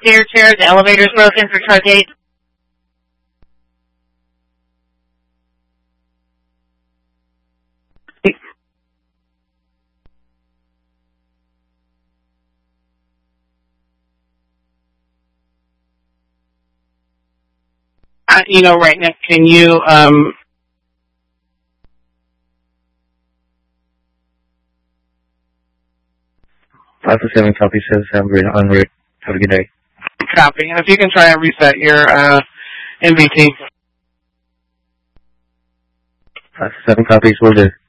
stair chair. The elevator's broken for truck 8. Right now, can you, 527 copy, says I'm on route. Have a good day. Copy. And if you can try and reset your MVT. 527 copies, will do.